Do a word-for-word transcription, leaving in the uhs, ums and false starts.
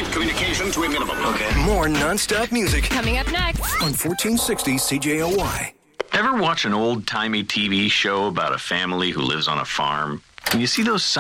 Communication to a minimum. Okay. More non-stop music Coming up next on fourteen sixty C J O Y. Ever watch an old-timey T V show about a family who lives on a farm? And you see those